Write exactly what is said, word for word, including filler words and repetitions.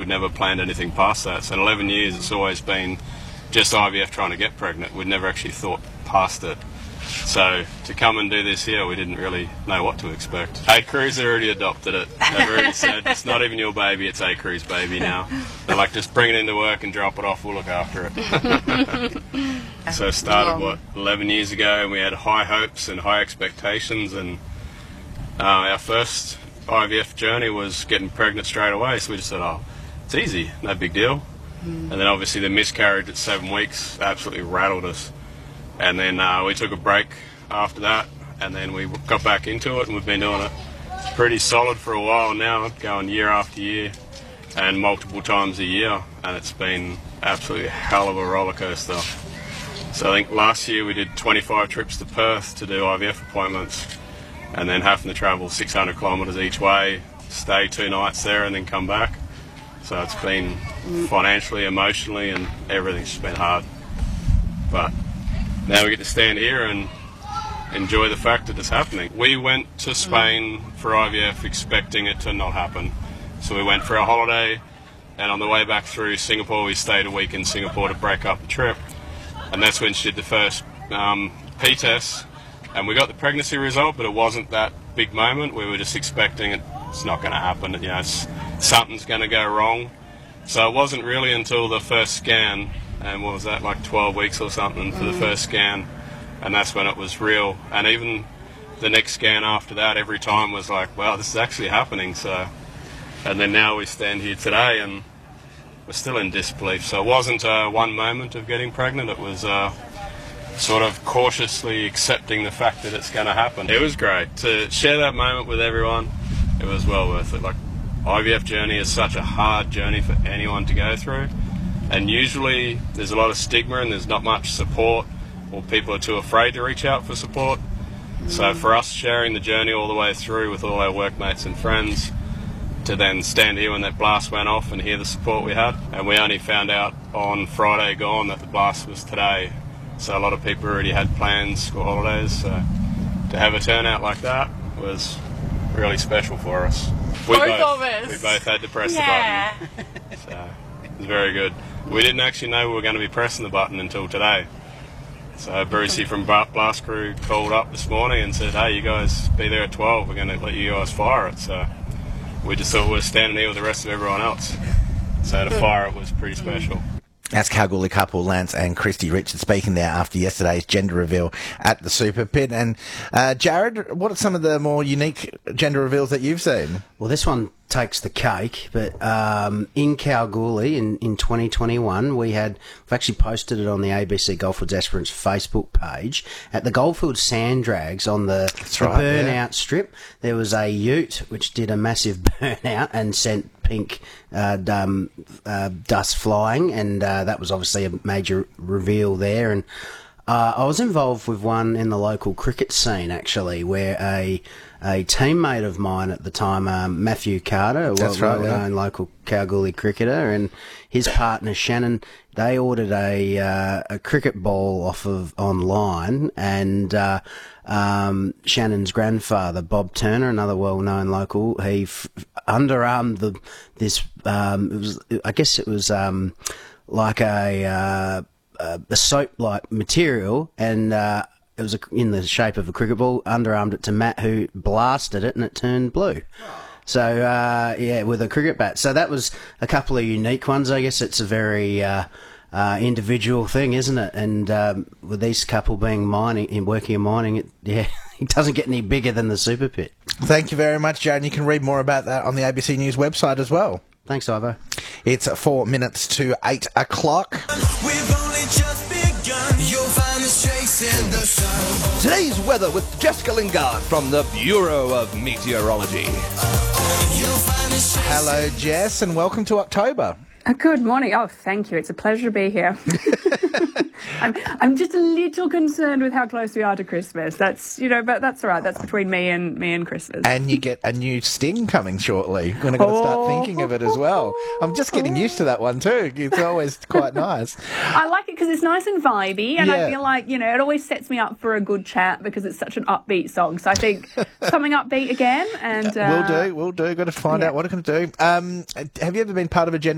we'd never planned anything past that. So in eleven years, it's always been just I V F trying to get pregnant. We'd never actually thought past it. So to come and do this here, we didn't really know what to expect. A Crew's already adopted it. They've already said, it's not even your baby, it's A Crew's baby now. They're like, just bring it into work and drop it off, we'll look after it. So it started, what, eleven years ago, and we had high hopes and high expectations, and uh, our first I V F journey was getting pregnant straight away, so we just said, oh, it's easy, no big deal. Mm. And then obviously the miscarriage at seven weeks absolutely rattled us. And then uh, we took a break after that, and then we got back into it, and we've been doing it pretty solid for a while now, going year after year and multiple times a year, and it's been absolutely a hell of a roller coaster. So I think last year we did twenty-five trips to Perth to do I V F appointments, and then having to travel six hundred kilometres each way, stay two nights there and then come back. So it's been financially, emotionally, and everything's just been hard. But now we get to stand here and enjoy the fact that it's happening. We went to Spain for I V F expecting it to not happen. So we went for a holiday, and on the way back through Singapore, we stayed a week in Singapore to break up the trip. And that's when she did the first um, P test, and we got the pregnancy result, but it wasn't that big moment. We were just expecting it, it's not going to happen. You know, it's, something's going to go wrong. So it wasn't really until the first scan, and what was that, like twelve weeks or something for the first scan, and that's when it was real. And even the next scan after that, every time was like, wow, this is actually happening. So, and then now we stand here today and we're still in disbelief. So it wasn't uh, one moment of getting pregnant, it was uh, sort of cautiously accepting the fact that it's going to happen. It was great to share that moment with everyone. It was well worth it. Like, I V F journey is such a hard journey for anyone to go through, and usually there's a lot of stigma and there's not much support, or people are too afraid to reach out for support. So for us, sharing the journey all the way through with all our workmates and friends, to then stand here when that blast went off and hear the support we had, and we only found out on Friday gone that the blast was today. So a lot of people already had plans, school holidays, so to have a turnout like that was really special for us. We both, both of us. We both had to press yeah. the button. So it was very good. We didn't actually know we were going to be pressing the button until today. So Brucey from Blast Crew called up this morning and said, hey, you guys be there at twelve, we're going to let you guys fire it. So we just thought we were standing here with the rest of everyone else. So to fire it was pretty special. That's Kalgoorlie couple Lance and Christy Richards speaking there after yesterday's gender reveal at the Super Pit. And uh, Jared, what are some of the more unique gender reveals that you've seen? Well, this one takes the cake, but um, in Kalgoorlie in, in twenty twenty-one, we had, we've actually posted it on the A B C Goldfields Esperance Facebook page, at the Goldfields Sand Drags on the, the right, burnout yeah. strip. There was a ute which did a massive burnout and sent pink uh, um, uh, dust flying, and uh, that was obviously a major reveal there. And uh, I was involved with one in the local cricket scene, actually, where a a teammate of mine at the time, um, Matthew Carter, a That's right, well-known yeah. local Kalgoorlie cricketer, and his partner Shannon, they ordered a uh, a cricket ball off of online, and uh, um, Shannon's grandfather, Bob Turner, another well-known local, he f- underarmed the this. Um, it was, I guess it was um, like a uh, a soap-like material, and uh, it was a, in the shape of a cricket ball. Underarmed it to Matt, who blasted it, and it turned blue. So, uh, yeah, with a cricket bat. So that was a couple of unique ones. I guess it's a very uh, uh, individual thing, isn't it? And um, with these couple being mining, in working in mining, it, yeah, it doesn't get any bigger than the Super Pit. Thank you very much, Jared. You can read more about that on the A B C News website as well. Thanks, Ivo. It's four minutes to eight o'clock. We've only just begun. You'll find us chasing the sun. Today's weather with Jessica Lingard from the Bureau of Meteorology. You'll find us chasing. Hello, Jess, and welcome to October. Oh, good morning. Oh, thank you. It's a pleasure to be here. I'm, I'm just a little concerned with how close we are to Christmas. That's, you know, but that's all right. That's between me and me and Christmas. And you get a new sting coming shortly. You're going to Oh. start thinking of it as well. I'm just getting used to that one too. It's always quite nice. I like it because it's nice and vibey, and Yeah. I feel like, you know, it always sets me up for a good chat because it's such an upbeat song. So I think something upbeat again. And uh, We'll do, we'll do. Got to find yeah. out what it's going to do. Um, have you ever been part of a gender